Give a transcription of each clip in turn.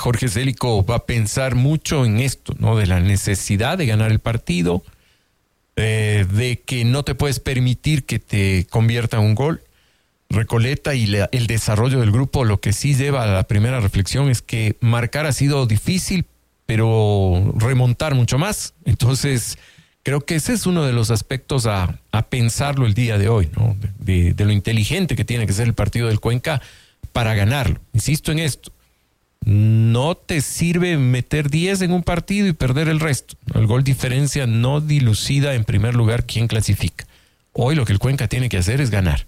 Jorge Célico va a pensar mucho en esto, ¿no? De la necesidad de ganar el partido, de que no te puedes permitir que te convierta un gol. Recoleta y el desarrollo del grupo, lo que sí lleva a la primera reflexión es que marcar ha sido difícil, pero remontar mucho más. Entonces, creo que ese es uno de los aspectos a pensarlo el día de hoy, ¿no? De lo inteligente que tiene que ser el partido del Cuenca para ganarlo. Insisto en esto, no te sirve meter 10 en un partido y perder el resto. El gol diferencia no dilucida en primer lugar quién clasifica. Hoy lo que el Cuenca tiene que hacer es ganar.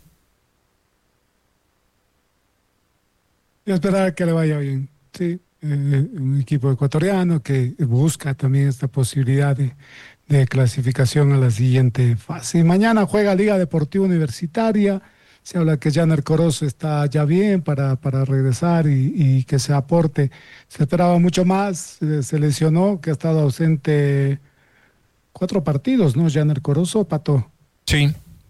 Y esperar que le vaya bien, sí. Un equipo ecuatoriano que busca también esta posibilidad de clasificación a la siguiente fase. Mañana juega Liga Deportiva Universitaria. Se habla que Janer Corozo está ya bien para regresar y que se aporte. Se esperaba mucho más, se lesionó, que ha estado ausente 4 partidos, ¿no? Janer Corozo, Pato. Sí.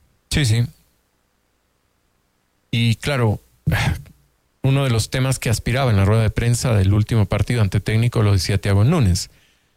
Y claro, uno de los temas que aspiraba en la rueda de prensa del último partido ante Técnico lo decía Thiago Núñez.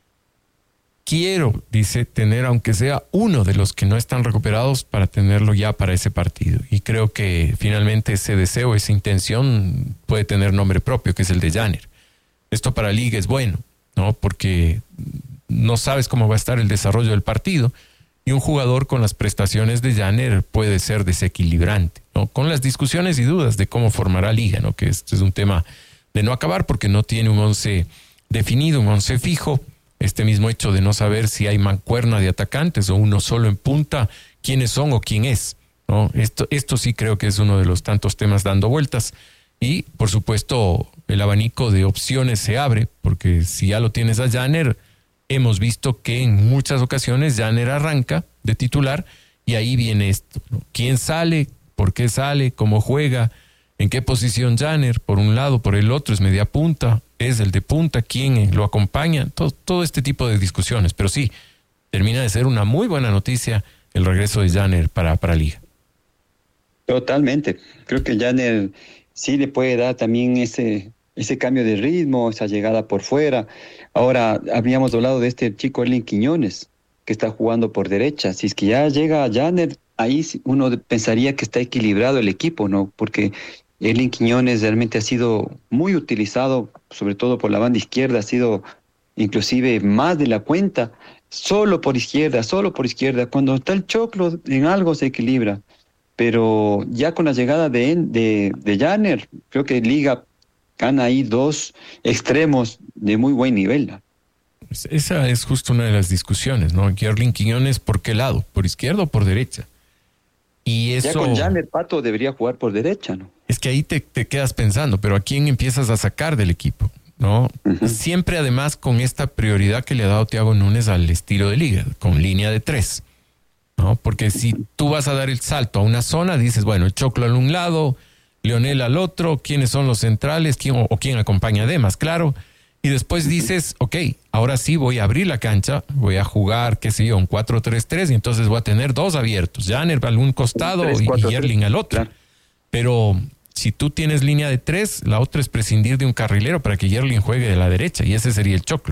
Quiero, dice, tener aunque sea uno de los que no están recuperados para tenerlo ya para ese partido. Y creo que finalmente ese deseo, esa intención puede tener nombre propio, que es el de Janer. Esto para Liga es bueno, ¿no? Porque no sabes cómo va a estar el desarrollo del partido y un jugador con las prestaciones de Janer puede ser desequilibrante, ¿no? Con las discusiones y dudas de cómo formará Liga, ¿no? Que este es un tema de no acabar porque no tiene un 11 definido, un 11 fijo. Este mismo hecho de no saber si hay mancuerna de atacantes o uno solo en punta, quiénes son o quién es, ¿no? Esto sí creo que es uno de los tantos temas dando vueltas. Y, por supuesto, el abanico de opciones se abre, porque si ya lo tienes a Janer, hemos visto que en muchas ocasiones Janer arranca de titular y ahí viene esto, ¿no? ¿Quién sale? ¿Por qué sale? ¿Cómo juega? ¿En qué posición Janer? Por un lado, por el otro, es media punta, es el de punta, ¿quién lo acompaña? Todo este tipo de discusiones, pero sí, termina de ser una muy buena noticia el regreso de Janer para Liga. Totalmente, creo que Janer sí le puede dar también ese cambio de ritmo, esa llegada por fuera. Ahora, habíamos hablado de este chico Erling Quiñones, que está jugando por derecha. Si es que ya llega Janer, ahí uno pensaría que está equilibrado el equipo, ¿no? Porque Erling Quiñones realmente ha sido muy utilizado, sobre todo por la banda izquierda, ha sido inclusive más de la cuenta, solo por izquierda. Cuando está el Choclo, en algo se equilibra. Pero ya con la llegada de Janer, creo que Liga gana ahí 2 extremos de muy buen nivel, ¿no? Esa es justo una de las discusiones, ¿no? Erling Quiñones, ¿por qué lado? ¿Por izquierda o por derecha? Y eso... Ya con Janer, Pato debería jugar por derecha, ¿no? Es que ahí te quedas pensando, pero ¿a quién empiezas a sacar del equipo? ¿No? Uh-huh. Siempre además con esta prioridad que le ha dado Thiago Núñez al estilo de Liga, con línea de 3, ¿no? Porque si tú vas a dar el salto a una zona, dices, bueno, el Choclo al un lado, Leonel al otro, ¿quiénes son los centrales? ¿Quién acompaña a Demas? Claro. Y después dices, ok, ahora sí voy a abrir la cancha, voy a jugar, qué sé yo, un 4-3-3 y entonces voy a tener 2 abiertos, Janer al un costado 3, 4, y Erling al otro. Claro. Pero si tú tienes línea de 3, la otra es prescindir de un carrilero para que Erling juegue de la derecha y ese sería el Choclo.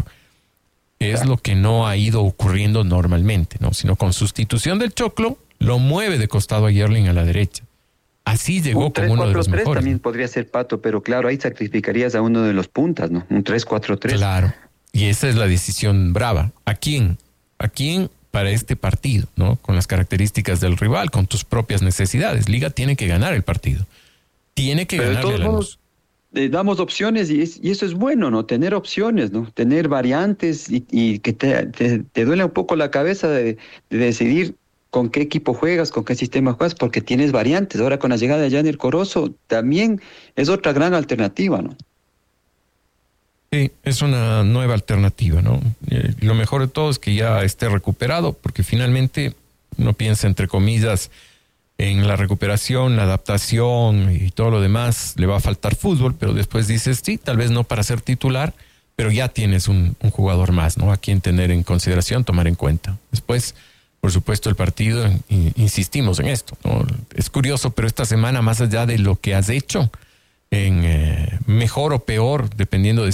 Es lo que no ha ido ocurriendo normalmente, ¿no? Sino con sustitución del Choclo, lo mueve de costado a Erling a la derecha. Así llegó como uno de los mejores. 3-4-3 también podría ser, Pato, pero claro, ahí sacrificarías a uno de los puntas, ¿no? Un 3-4-3. Claro, y esa es la decisión brava. ¿A quién? ¿A quién para este partido, ¿no? Con las características del rival, con tus propias necesidades. Liga tiene que ganar el partido. Tiene que ganarle a la Luz. Damos opciones y eso es bueno, ¿no? Tener opciones, ¿no? Tener variantes y que te duele un poco la cabeza de decidir con qué equipo juegas, con qué sistema juegas, porque tienes variantes. Ahora con la llegada de Janer Corozo también es otra gran alternativa, ¿no? Sí, es una nueva alternativa, ¿no? Lo mejor de todo es que ya esté recuperado, porque finalmente uno piensa, entre comillas, en la recuperación, la adaptación y todo lo demás. Le va a faltar fútbol, pero después dices, sí, tal vez no para ser titular, pero ya tienes un jugador más, ¿no? A quien tener en consideración, tomar en cuenta. Después, por supuesto, el partido, insistimos en esto, ¿no? Es curioso, pero esta semana, más allá de lo que has hecho, en mejor o peor, dependiendo de